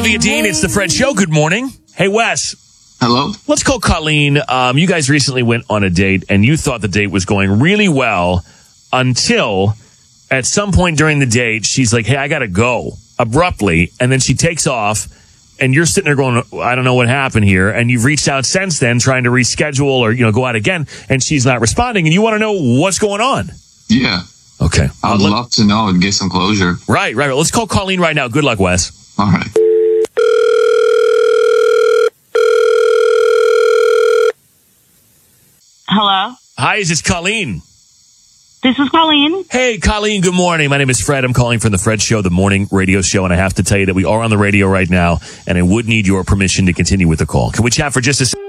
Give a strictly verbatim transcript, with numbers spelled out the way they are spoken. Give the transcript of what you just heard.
Olivia Dean, it's the Fred Show. Good morning. Hey, Wes. Hello. Let's call Colleen. Um, you guys recently went on a date, and you thought the date was going really well until at some point during the date, she's like, hey, I got to go abruptly. And then she takes off, and you're sitting there going, I don't know what happened here. And you've reached out since then trying to reschedule or, you know, go out again, and she's not responding. And you want to know what's going on. Yeah. Okay. I would uh, love to know and get some closure. Right, right. Let's call Colleen right now. Good luck, Wes. All right. Hello? Hi, is this Colleen? This is Colleen. Hey, Colleen, good morning. My name is Fred. I'm calling from the Fred Show, the morning radio show, and I have to tell you that we are on the radio right now, and I would need your permission to continue with the call. Can we chat for just a second?